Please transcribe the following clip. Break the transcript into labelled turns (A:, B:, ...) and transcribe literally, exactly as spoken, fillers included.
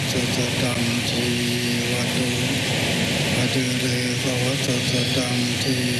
A: สัสตังทีวตุอะเดเรภวสัสตังที